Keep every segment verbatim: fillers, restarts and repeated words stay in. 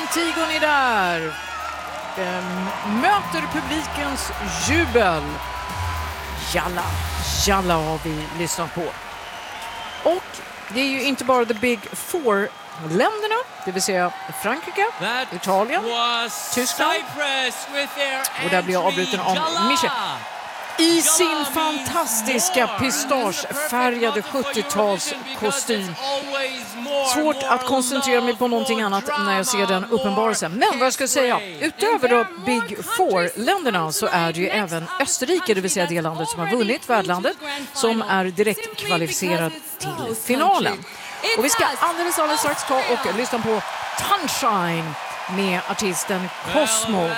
Antigone där. Um, möter publikens jubel. Jalla, jalla har vi lyssnat på. Och det är ju inte bara the big four länderna, det vill säga Frankrike, Italien, Tyskland. Och där blir jag avbruten av Michel. I sin fantastiska pistagefärgade sjuttio-tals kostym. Svårt att koncentrera mig på någonting annat när jag ser den uppenbarelsen. Men vad jag ska säga, utöver då Big Four-länderna så är det ju även Österrike, det vill säga det landet som har vunnit värdlandet, som är direkt kvalificerad till finalen. Och vi ska alldeles, alldeles strax ta och lyssna på Sunshine med artisten Cosmo.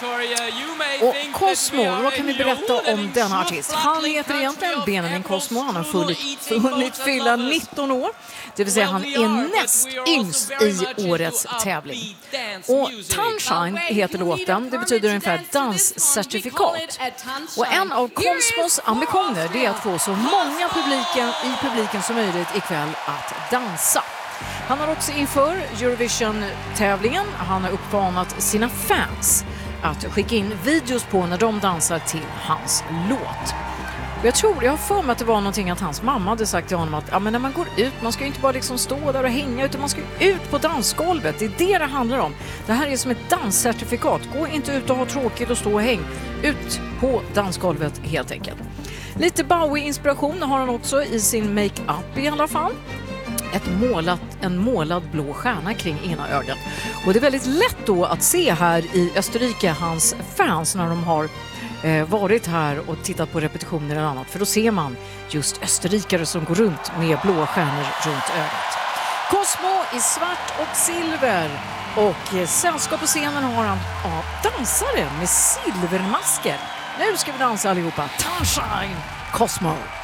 Och Cosmo, vad kan vi berätta om denna artist? Han heter egentligen Benjamin Cosmo. Han har funnit, hunnit fylla nitton år. Det vill säga han är näst yngst i årets tävling. Och Sunshine heter låten. Det betyder ungefär danscertifikat. Och en av Cosmos ambitioner det är att få så många publiken, i publiken som möjligt ikväll att dansa. Han har också inför Eurovision-tävlingen han har uppmanat sina fans att skicka in videos på när de dansar till hans låt. Och jag tror, jag har för mig att det var någonting att hans mamma hade sagt till honom att ja, men när man går ut, man ska ju inte bara liksom stå där och hänga utan man ska ut på dansgolvet. Det är det det handlar om. Det här är som ett danscertifikat. Gå inte ut och ha tråkigt och stå och häng. Ut på dansgolvet helt enkelt. Lite Bowie-inspiration har han också i sin make-up i alla fall. Ett målat, en målad blå stjärna kring ena ögat. Och det är väldigt lätt då att se här i Österrike hans fans när de har eh, varit här och tittat på repetitioner eller annat. För då ser man just österrikare som går runt med blå stjärnor runt ögat. Cosmo i svart och silver. Och eh, sällskap på scenen har han ja, dansare med silvermasker. Nu ska vi dansa allihopa. Sunshine, Cosmo.